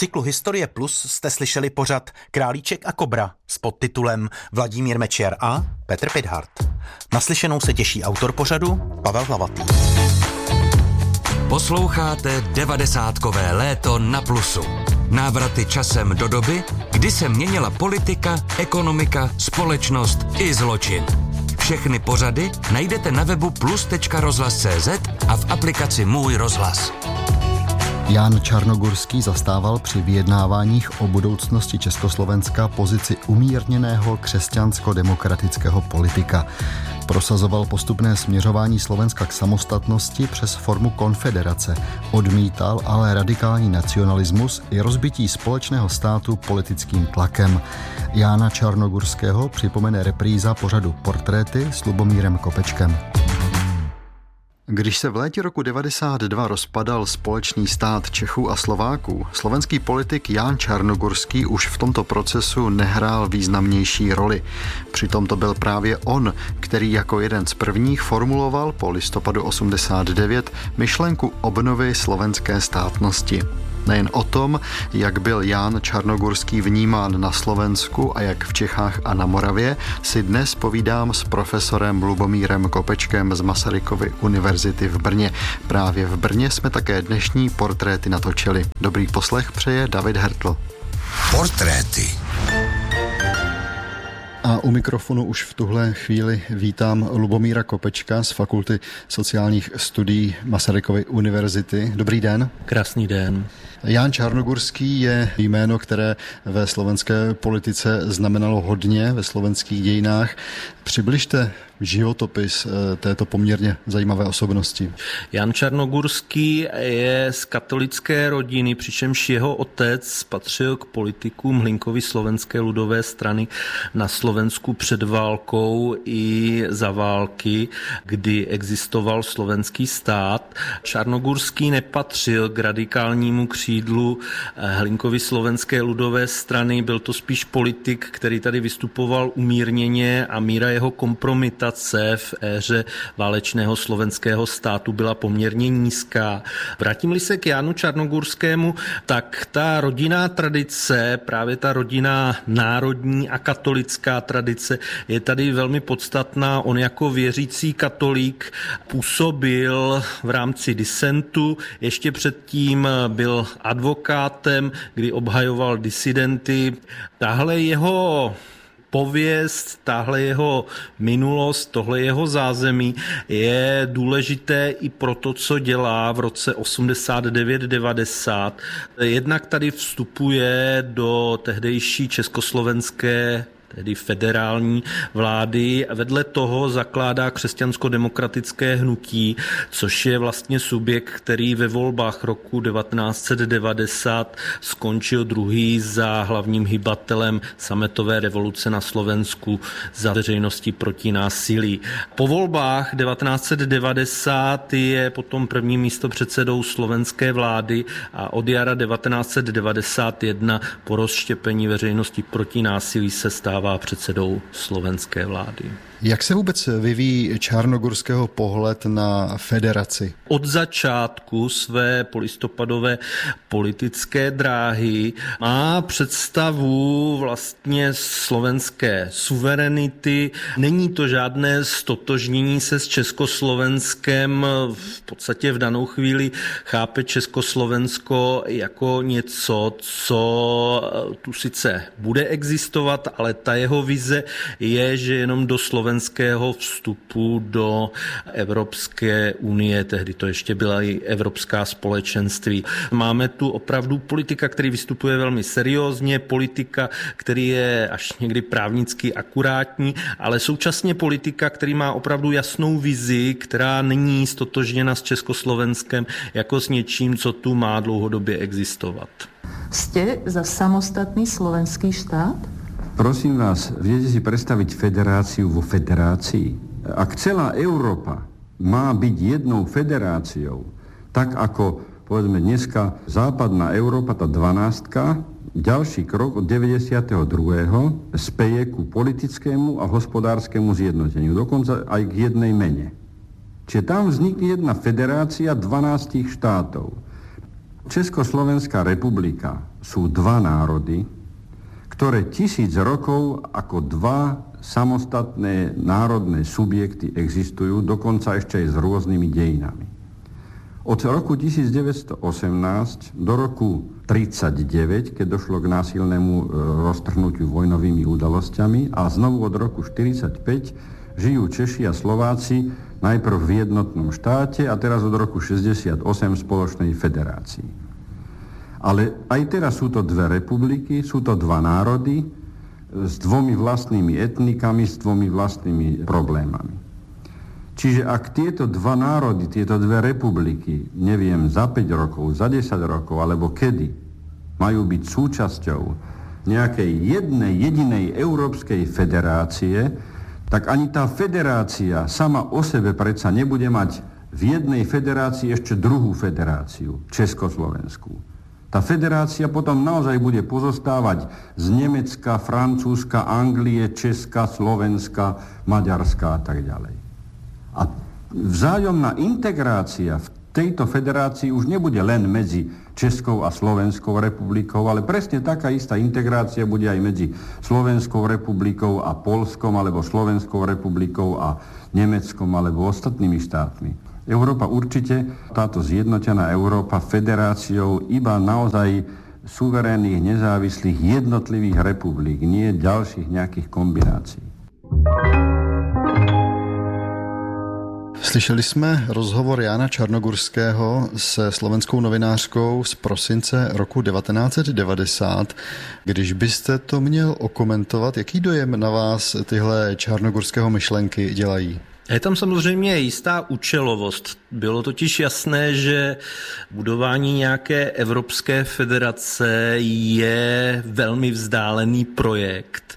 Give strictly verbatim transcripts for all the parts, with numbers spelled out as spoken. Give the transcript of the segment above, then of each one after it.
cyklu Historie Plus jste slyšeli pořad Králíček a kobra s podtitulem Vladimír Mečiar a Petr Pithart. Naslyšenou se těší autor pořadu Pavel Hlavatý. Posloucháte devadesátkové léto na Plusu. Návraty časem do doby, kdy se měnila politika, ekonomika, společnost i zločin. Všechny pořady najdete na webu plus tečka rozhlas tečka cé zet a v aplikaci Můj rozhlas. Jan Čarnogurský zastával při vyjednáváních o budoucnosti Československa pozici umírněného křesťansko-demokratického politika. Prosazoval postupné směřování Slovenska k samostatnosti přes formu konfederace. Odmítal ale radikální nacionalismus i rozbití společného státu politickým tlakem. Jana Čarnogurského připomene repríza pořadu Portréty s Lubomírem Kopečkem. Když se v létě roku devadesát dva rozpadal společný stát Čechů a Slováků, slovenský politik Jan Čarnogurský už v tomto procesu nehrál významnější roli. Přitom to byl právě on, který jako jeden z prvních formuloval po listopadu osmdesát devět myšlenku obnovy slovenské státnosti. Nejen o tom, jak byl Jan Čarnogurský vnímán na Slovensku a jak v Čechách a na Moravě, si dnes povídám s profesorem Lubomírem Kopečkem z Masarykovy univerzity v Brně. Právě v Brně jsme také dnešní portréty natočili. Dobrý poslech přeje David Hertl. Portréty. A u mikrofonu už v tuhle chvíli vítám Lubomíra Kopečka z Fakulty sociálních studií Masarykovy univerzity. Dobrý den. Krásný den. Jan Čarnogurský je jméno, které ve slovenské politice znamenalo hodně ve slovenských dějinách. Přibližte životopis této poměrně zajímavé osobnosti. Jan Čarnogurský je z katolické rodiny, přičemž jeho otec patřil k politikům Hlinkovy slovenské ludové strany na Slovensku před válkou i za války, kdy existoval slovenský stát. Čarnogurský nepatřil k radikálnímu křídlu Hlinkovy slovenské ludové strany, byl to spíš politik, který tady vystupoval umírněně a míra jeho kompromitace v éře válečného slovenského státu byla poměrně nízká. Vrátím-li se k Janu Čarnogurskému, tak ta rodinná tradice, právě ta rodinná národní a katolická tradice je tady velmi podstatná. On jako věřící katolík působil v rámci disentu, ještě předtím byl advokátem, kdy obhajoval disidenty. Tahle jeho pověst, tahle jeho minulost, tohle jeho zázemí je důležité i pro to, co dělá v roce osmdesát devět devadesát. Jednak tady vstupuje do tehdejší československé tedy federální vlády. Vedle toho zakládá křesťansko-demokratické hnutí, což je vlastně subjekt, který ve volbách roku devatenáct set devadesát skončil druhý za hlavním hybatelem sametové revoluce na Slovensku za veřejnosti proti násilí. Po volbách devatenáct set devadesát je potom prvním místopředsedou slovenské vlády a od jara devatenáct set devadesát jedna po rozštěpení veřejnosti proti násilí se stává předsedou slovenské vlády. Jak se vůbec vyvíjí Čarnogurského pohled na federaci? Od začátku své polistopadové politické dráhy má představu vlastně slovenské suverenity. Není to žádné stotožnění se s Československem. V podstatě v danou chvíli chápe Československo jako něco, co tu sice bude existovat, ale ta jeho vize je, že jenom do Slovenska slovenského vstupu do Evropské unie, tehdy to ještě byla i Evropská společenství. Máme tu opravdu politika, který vystupuje velmi seriózně, politika, který je až někdy právnicky akurátní, ale současně politika, který má opravdu jasnou vizi, která není stotožněna s Československem jako s něčím, co tu má dlouhodobě existovat. Ste za samostatný slovenský štát? Prosím vás, viete si predstaviť federáciu vo federácii? Ak celá Európa má byť jednou federáciou, tak ako, povedzme, dneska západná Európa, tá dvanástka, ďalší krok od deväťdesiateho druhého speje ku politickému a hospodárskemu zjednoteniu, dokonca aj k jednej mene. Čiže tam vznikne jedna federácia dvanástich štátov. Československá republika sú dva národy, ktoré tisíc rokov ako dva samostatné národné subjekty existujú, dokonca ešte aj s rôznymi dejinami. Od roku devätnásť osemnásť do roku tridsaťdeväť, keď došlo k násilnému roztrhnutiu vojnovými udalosťami, a znovu od roku štyridsaťpäť žijú Češi a Slováci najprv v jednotnom štáte a teraz od roku šesťdesiatosem v spoločnej federácii. Ale aj teraz sú to dve republiky, sú to dva národy s dvomi vlastnými etnikami, s dvomi vlastnými problémami. Čiže ak tieto dva národy, tieto dve republiky, neviem, za päť rokov, za desať rokov, alebo kedy, majú byť súčasťou nejakej jednej, jedinej Európskej federácie, tak ani tá federácia sama o sebe predsa nebude mať v jednej federácii ešte druhú federáciu, Československú. Tá federácia potom naozaj bude pozostávať z Nemecka, Francúzska, Anglie, Česka, Slovenska, Maďarska a tak ďalej. A vzájomná integrácia v tejto federácii už nebude len medzi Českou a Slovenskou republikou, ale presne taká istá integrácia bude aj medzi Slovenskou republikou a Poľskom, alebo Slovenskou republikou a Nemeckom, alebo ostatnými štátmi. Európa určite, táto zjednotená Európa federáciou iba naozaj suverénnych, nezávislých, jednotlivých republik, nie ďalších nejakých kombinácií. Slyšeli jsme rozhovor Jána Čarnogurského se slovenskou novinářkou z prosince roku devatenáct set devadesát. Když byste to měl okomentovat, jaký dojem na vás tyhle Čarnogurského myšlenky dělají? Je tam samozřejmě jistá účelovost. Bylo totiž jasné, že budování nějaké Evropské federace je velmi vzdálený projekt.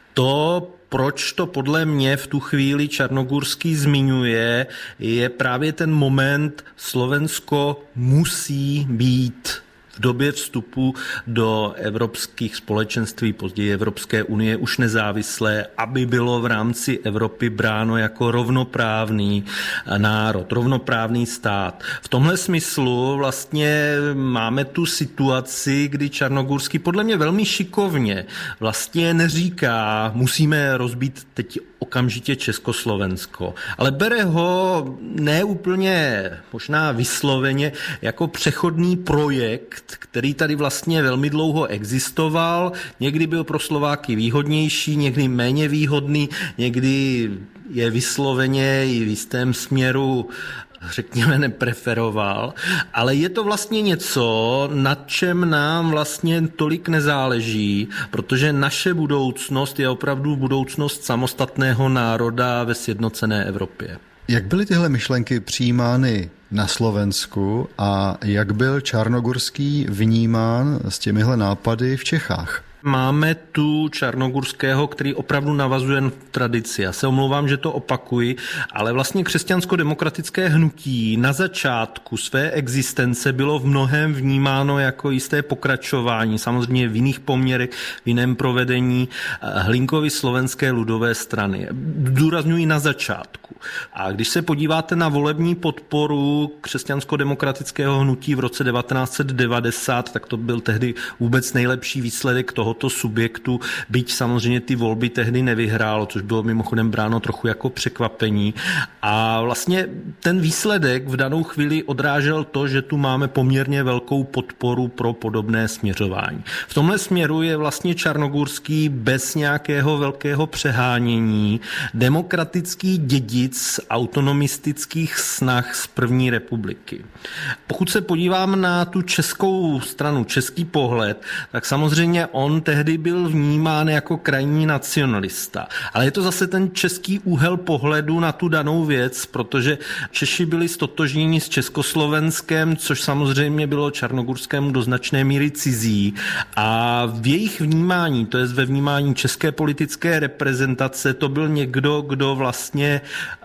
To, proč to podle mě v tu chvíli Čarnogurský zmiňuje, je právě ten moment, Slovensko musí být v době vstupu do evropských společenství, později Evropské unie, už nezávislé, aby bylo v rámci Evropy bráno jako rovnoprávný národ, rovnoprávný stát. V tomhle smyslu vlastně máme tu situaci, kdy Čarnogurský podle mě velmi šikovně vlastně neříká, musíme rozbít teď okamžitě Československo, ale bere ho neúplně, možná vysloveně, jako přechodný projekt, který tady vlastně velmi dlouho existoval. Někdy byl pro Slováky výhodnější, někdy méně výhodný, někdy je vysloveně i v jistém směru, řekněme, nepreferoval, ale je to vlastně něco, na čem nám vlastně tolik nezáleží, protože naše budoucnost je opravdu budoucnost samostatného národa ve sjednocené Evropě. Jak byly tyhle myšlenky přijímány na Slovensku a jak byl Čarnogurský vnímán s těmihle nápady v Čechách? Máme tu Čarnogurského, který opravdu navazuje na tradici. Já se omlouvám, že to opakuji, ale vlastně křesťansko-demokratické hnutí na začátku své existence bylo v mnohém vnímáno jako jisté pokračování, samozřejmě v jiných poměrech, v jiném provedení Hlinkovy slovenské ludové strany. Důrazňuji na začátku. A když se podíváte na volební podporu křesťansko-demokratického hnutí v roce devatenáct set devadesát, tak to byl tehdy vůbec nejlepší výsledek toho, tohoto subjektu, byť samozřejmě ty volby tehdy nevyhrálo, což bylo mimochodem bráno trochu jako překvapení. A vlastně ten výsledek v danou chvíli odrážel to, že tu máme poměrně velkou podporu pro podobné směřování. V tomhle směru je vlastně Čarnogurský bez nějakého velkého přehánění demokratický dědic autonomistických snah z první republiky. Pokud se podívám na tu českou stranu, český pohled, tak samozřejmě on tehdy byl vnímán jako krajní nacionalista. Ale je to zase ten český úhel pohledu na tu danou věc, protože Češi byli stotožněni s Československem, což samozřejmě bylo Čarnogurskému do značné míry cizí. A v jejich vnímání, to je ve vnímání české politické reprezentace, to byl někdo, kdo vlastně,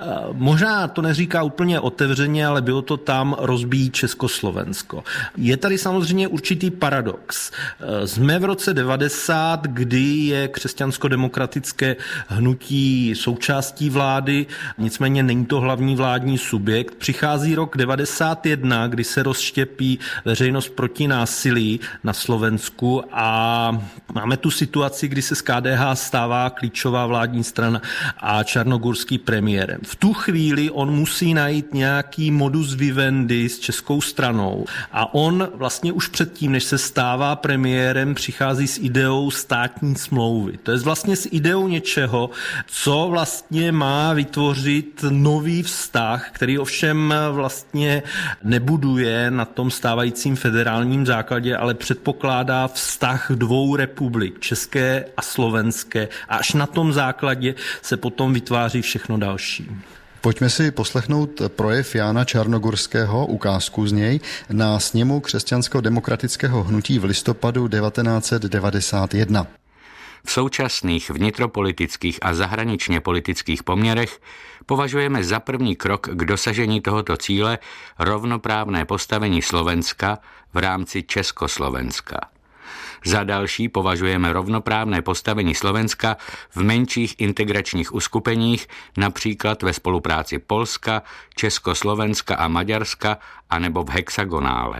možná to neříká úplně otevřeně, ale bylo to tam rozbíjí Československo. Je tady samozřejmě určitý paradox. Jsme v roce devadesát devadesát, kdy je křesťansko-demokratické hnutí součástí vlády, nicméně není to hlavní vládní subjekt. Přichází rok devadesát jedna, kdy se rozštěpí veřejnost proti násilí na Slovensku a máme tu situaci, kdy se z K D H stává klíčová vládní strana a Čarnogurský premiérem. V tu chvíli on musí najít nějaký modus vivendi s českou stranou a on vlastně už předtím, než se stává premiérem, přichází s ideou státní smlouvy. To je vlastně s ideou něčeho, co vlastně má vytvořit nový vztah, který ovšem vlastně nebuduje na tom stávajícím federálním základě, ale předpokládá vztah dvou republik, české a slovenské, a až na tom základě se potom vytváří všechno další. Pojďme si poslechnout projev Jána Čarnogurského, ukázku z něj, na sněmu křesťansko-demokratického hnutí v listopadu devatenáct set devadesát jedna. V současných vnitropolitických a zahraničně politických poměrech považujeme za první krok k dosažení tohoto cíle rovnoprávné postavení Slovenska v rámci Československa. Za další považujeme rovnoprávné postavení Slovenska v menších integračních uskupeních, například ve spolupráci Polska, Československa a Maďarska, anebo v hexagonále.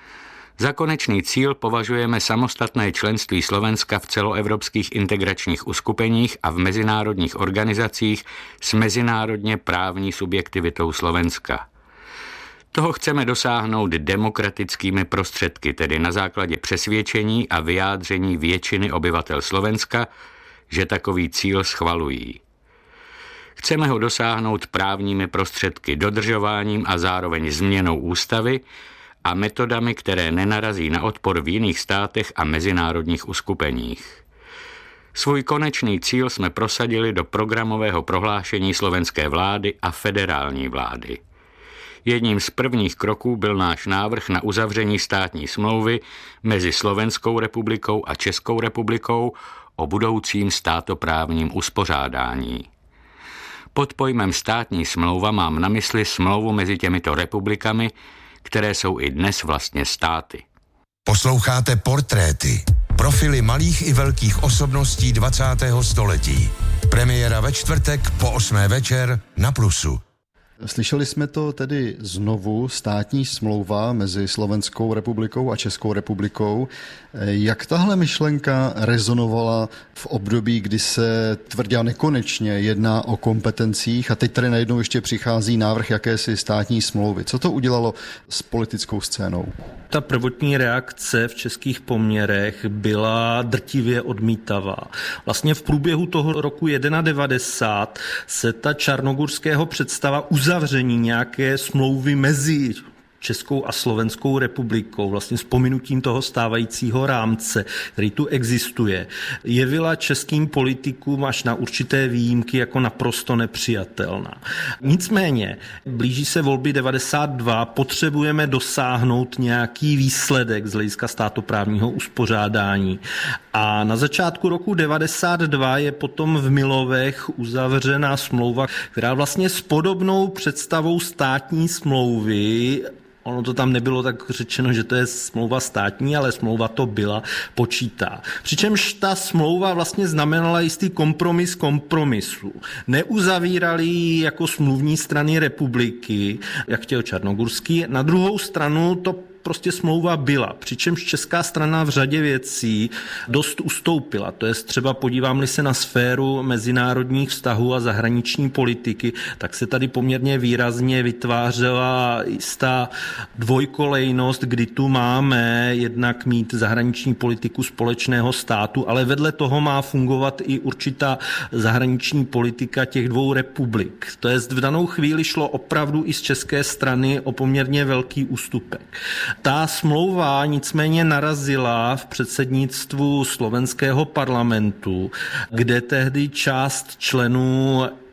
Za konečný cíl považujeme samostatné členství Slovenska v celoevropských integračních uskupeních a v mezinárodních organizacích s mezinárodně právní subjektivitou Slovenska. Toho chceme dosáhnout demokratickými prostředky, tedy na základě přesvědčení a vyjádření většiny obyvatel Slovenska, že takový cíl schvalují. Chceme ho dosáhnout právními prostředky, dodržováním a zároveň změnou ústavy a metodami, které nenarazí na odpor v jiných státech a mezinárodních uskupeních. Svůj konečný cíl jsme prosadili do programového prohlášení slovenské vlády a federální vlády. Jedním z prvních kroků byl náš návrh na uzavření státní smlouvy mezi Slovenskou republikou a Českou republikou o budoucím státoprávním uspořádání. Pod pojmem státní smlouva mám na mysli smlouvu mezi těmito republikami, které jsou i dnes vlastně státy. Posloucháte Portréty, profily malých i velkých osobností dvacátého století. Premiéra ve čtvrtek po osmé večer na Plusu. Slyšeli jsme to tedy znovu, státní smlouva mezi Slovenskou republikou a Českou republikou. Jak tahle myšlenka rezonovala v období, kdy se tvrdila nekonečně jedná o kompetencích a teď tady najednou ještě přichází návrh jakési státní smlouvy? Co to udělalo s politickou scénou? Ta prvotní reakce v českých poměrech byla drtivě odmítavá. Vlastně v průběhu toho roku devadesát jedna se ta Čarnogurského představa uzavření nějaké smlouvy mezi Českou a Slovenskou republikou, vlastně s pominutím toho stávajícího rámce, který tu existuje, jevila českým politikům až na určité výjimky jako naprosto nepřijatelná. Nicméně, blíží se volby devadesát dva, potřebujeme dosáhnout nějaký výsledek z hlediska státoprávního uspořádání. A na začátku roku devadesát dva je potom v Milovech uzavřena smlouva, která vlastně s podobnou představou státní smlouvy, ono to tam nebylo tak řečeno, že to je smlouva státní, ale smlouva to byla, počítá. Přičemž ta smlouva vlastně znamenala jistý kompromis kompromisu. Neuzavírali ji jako smluvní strany republiky, jak chtěl Čarnogurský. Na druhou stranu to prostě smlouva byla, přičemž česká strana v řadě věcí dost ustoupila. To je třeba, podívám-li se na sféru mezinárodních vztahů a zahraniční politiky, tak se tady poměrně výrazně vytvářela jistá dvojkolejnost, kdy tu máme jednak mít zahraniční politiku společného státu, ale vedle toho má fungovat i určitá zahraniční politika těch dvou republik. To jest v danou chvíli šlo opravdu i z české strany o poměrně velký ústupek. Ta smlouva nicméně narazila v předsednictvu slovenského parlamentu, kde tehdy část členů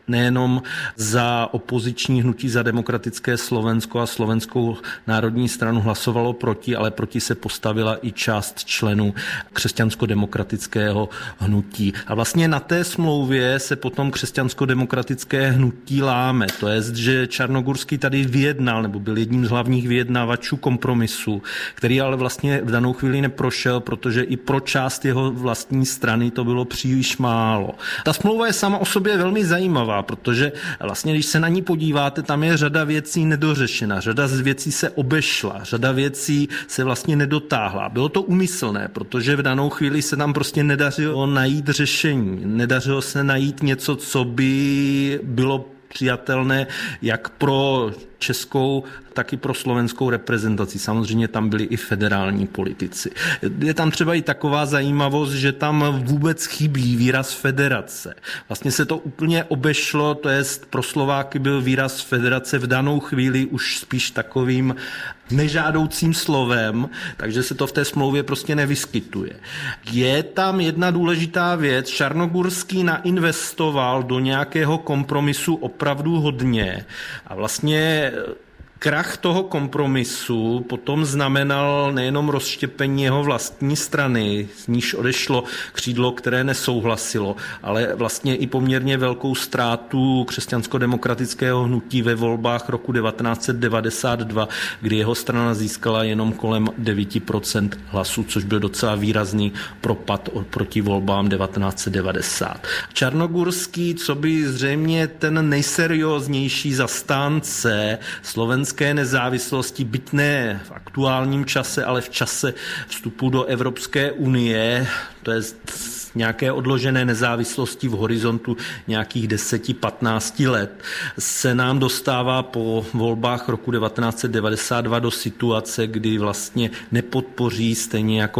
nejenom za opoziční hnutí Za demokratické Slovensko a Slovenskou národní stranu hlasovalo proti, ale proti se postavila i část členů křesťansko-demokratického hnutí. A vlastně na té smlouvě se potom křesťansko-demokratické hnutí láme. To je, že Čarnogurský tady vyjednal, nebo byl jedním z hlavních vyjednávačů kompromisu, který ale vlastně v danou chvíli neprošel, protože i pro část jeho vlastní strany to bylo příliš málo. Ta smlouva je sama o sobě velmi zajímavá, protože vlastně, když se na ní podíváte, tam je řada věcí nedořešena, řada z věcí se obešla, řada věcí se vlastně nedotáhla. Bylo to úmyslné, protože v danou chvíli se tam prostě nedařilo najít řešení, nedařilo se najít něco, co by bylo přijatelné jak pro českou, tak i pro slovenskou reprezentaci. Samozřejmě tam byli i federální politici. Je tam třeba i taková zajímavost, že tam vůbec chybí výraz federace. Vlastně se to úplně obešlo, to jest pro Slováky byl výraz federace v danou chvíli už spíš takovým nežádoucím slovem, takže se to v té smlouvě prostě nevyskytuje. Je tam jedna důležitá věc. Čarnogurský nainvestoval do nějakého kompromisu opravdu hodně a vlastně krach toho kompromisu potom znamenal nejenom rozštěpení jeho vlastní strany, z níž odešlo křídlo, které nesouhlasilo, ale vlastně i poměrně velkou ztrátu křesťansko-demokratického hnutí ve volbách roku devatenáct set devadesát dva, kdy jeho strana získala jenom kolem devět procent hlasů, což byl docela výrazný propad proti volbám devatenáct set devadesát. Čarnogurský, co by zřejmě ten nejserióznější zastánce slovenské nezávislosti, byť ne v aktuálním čase, ale v čase vstupu do Evropské unie, to je nějaké odložené nezávislosti v horizontu nějakých deset patnáct let, se nám dostává po volbách roku devatenáct set devadesát dva do situace, kdy vlastně nepodpoří stejně jako